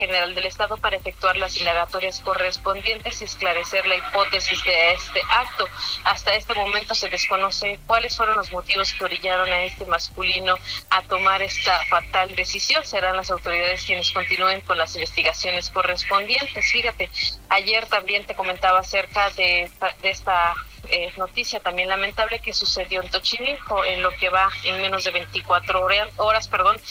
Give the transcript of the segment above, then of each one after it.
General del Estado para efectuar las indagatorias correspondientes y esclarecer la hipótesis de este acto. Hasta este momento se desconoce cuáles fueron los motivos que orillaron a este masculino a tomar esta fatal decisión. Serán las autoridades quienes continúen con las investigaciones correspondientes. Fíjate, ayer también te comentaba acerca de esta noticia también lamentable que sucedió en Tochimilco, en lo que va en menos de 24 horas,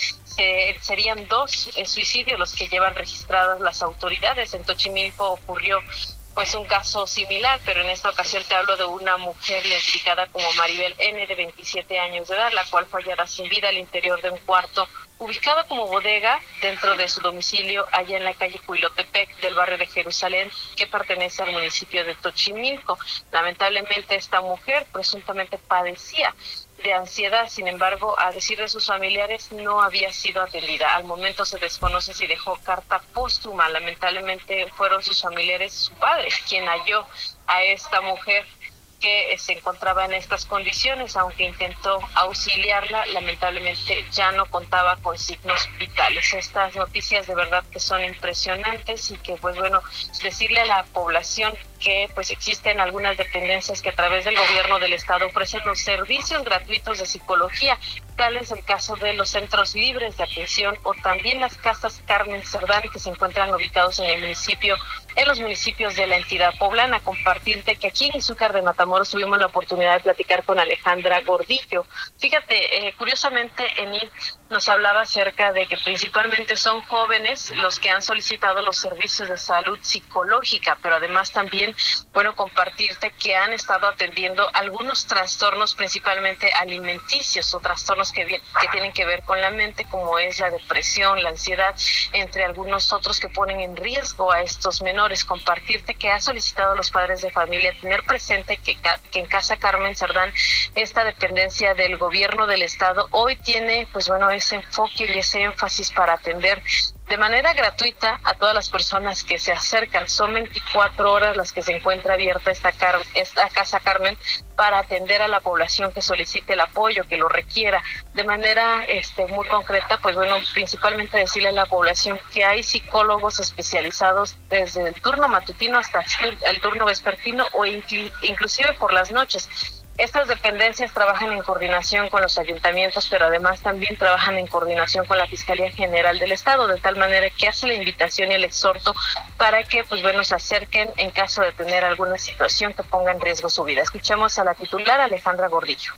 serían 2 suicidios los que llevan registradas las autoridades. En Tochimilco ocurrió pues un caso similar, pero en esta ocasión te hablo de una mujer identificada como Maribel N, de 27 años de edad, la cual fue hallada sin vida al interior de un cuarto ubicado como bodega dentro de su domicilio allá en la calle Cuilotepec del barrio de Jerusalén, que pertenece al municipio de Tochimilco. Lamentablemente esta mujer presuntamente padecía de ansiedad, sin embargo, a decir de sus familiares, no había sido atendida. Al momento se desconoce si dejó carta póstuma. Lamentablemente fueron sus familiares, su padre, quien halló a esta mujer que se encontraba en estas condiciones. Aunque intentó auxiliarla, lamentablemente ya no contaba con signos vitales. Estas noticias de verdad que son impresionantes y que pues bueno, decirle a la población que pues existen algunas dependencias que a través del gobierno del estado ofrecen los servicios gratuitos de psicología. Tal es el caso de los centros libres de atención o también las casas Carmen Cerdán, que se encuentran ubicados en los municipios de la entidad poblana. Compartirte que aquí en Izúcar de Matamoros tuvimos la oportunidad de platicar con Alejandra Gordillo. Fíjate, curiosamente Enid nos hablaba acerca de que principalmente son jóvenes los que han solicitado los servicios de salud psicológica, pero además también, bueno, compartirte que han estado atendiendo algunos trastornos principalmente alimenticios o trastornos que tienen que ver con la mente, como es la depresión, la ansiedad, entre algunos otros que ponen en riesgo a estos menores. Compartirte que ha solicitado a los padres de familia tener presente que en Casa Carmen Cerdán, esta dependencia del gobierno del estado, hoy tiene pues bueno ese enfoque y ese énfasis para atender de manera gratuita a todas las personas que se acercan. Son 24 horas las que se encuentra abierta esta Casa Carmen para atender a la población que solicite el apoyo, que lo requiera. De manera muy concreta, pues bueno, principalmente decirle a la población que hay psicólogos especializados desde el turno matutino hasta el turno vespertino o inclusive por las noches. Estas dependencias trabajan en coordinación con los ayuntamientos, pero además también trabajan en coordinación con la Fiscalía General del Estado, de tal manera que hace la invitación y el exhorto para que, pues bueno, se acerquen en caso de tener alguna situación que ponga en riesgo su vida. Escuchamos a la titular Alejandra Gordillo.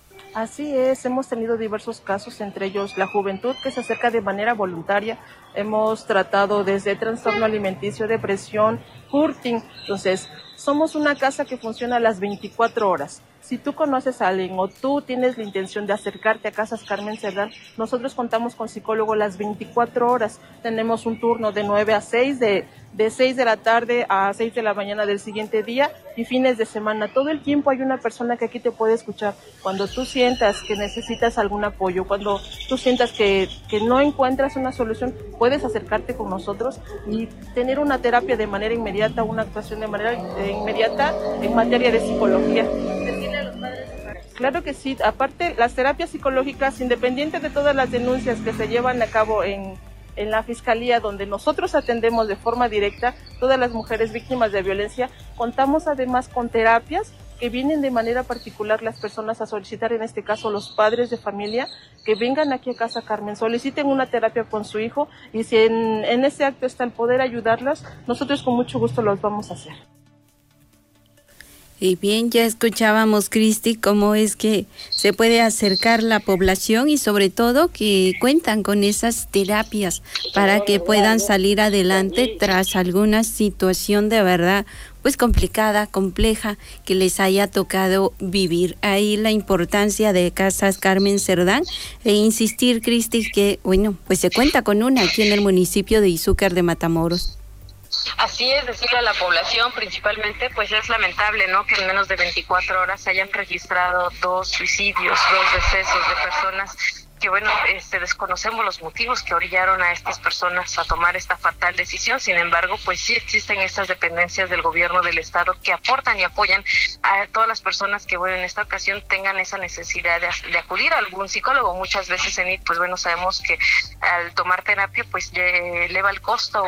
Así es, hemos tenido diversos casos, entre ellos la juventud que se acerca de manera voluntaria. Hemos tratado desde trastorno alimenticio, depresión, hurting. Entonces, somos una casa que funciona a las 24 horas. Si tú conoces a alguien o tú tienes la intención de acercarte a Casas Carmen Cerdán, nosotros contamos con psicólogo las 24 horas. Tenemos un turno de 9 a 6, de 6 de la tarde a 6 de la mañana del siguiente día y fines de semana. Todo el tiempo hay una persona que aquí te puede escuchar. Cuando tú sientas que necesitas algún apoyo, cuando tú sientas que no encuentras una solución, puedes acercarte con nosotros y tener una terapia de manera inmediata, una actuación de manera inmediata en materia de psicología. Claro que sí, aparte las terapias psicológicas, independiente de todas las denuncias que se llevan a cabo en la Fiscalía, donde nosotros atendemos de forma directa todas las mujeres víctimas de violencia, contamos además con terapias que vienen de manera particular las personas a solicitar, en este caso los padres de familia, que vengan aquí a Casa Carmen, soliciten una terapia con su hijo y si en ese acto está el poder ayudarlos, nosotros con mucho gusto los vamos a hacer. Y bien, ya escuchábamos, Cristi, cómo es que se puede acercar la población y sobre todo que cuentan con esas terapias para que puedan salir adelante tras alguna situación de verdad pues complicada, compleja, que les haya tocado vivir. Ahí la importancia de Casas Carmen Cerdán e insistir, Cristi, que bueno, pues se cuenta con una aquí en el municipio de Izúcar de Matamoros. Así es, decirle a la población principalmente, pues es lamentable, ¿no?, que en menos de 24 horas se hayan registrado 2 suicidios, 2 decesos de personas que bueno, desconocemos los motivos que orillaron a estas personas a tomar esta fatal decisión. Sin embargo, pues sí existen estas dependencias del gobierno del estado que aportan y apoyan a todas las personas que, bueno, en esta ocasión tengan esa necesidad de acudir a algún psicólogo. Muchas veces, pues bueno, sabemos que al tomar terapia pues eleva el costo